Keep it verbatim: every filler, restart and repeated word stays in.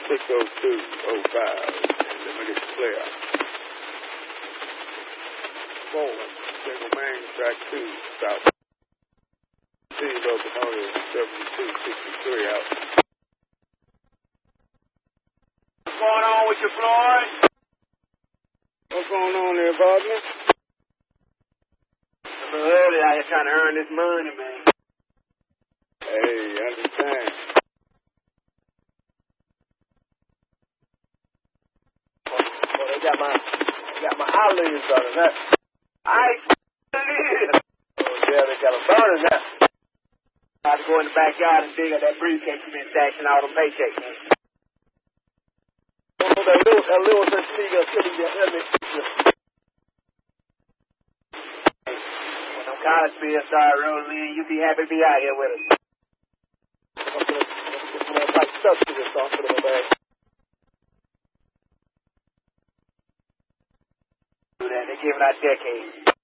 six oh two oh five. Let me get clear. Four, single main, track two, south. C, locomotive, seventy-two sixty-three out. What's going on with you, Floyd? What's going on there, Bosman? I'm early out here trying to earn this money, man. Hey, understand. Well, they got my, they got my eyelids on it. That, I live. Oh, yeah, they got a burning that. I have to go in the backyard and dig up that briefcase and been stashing all them paychecks, man. Oh, that little, that little such thing up sitting there, let me. When them college bills start rolling in, you be happy to be out here with us. I'm gonna, I'm gonna type stuff to this, so I'll put it in my bag. Do that, they're giving out decades.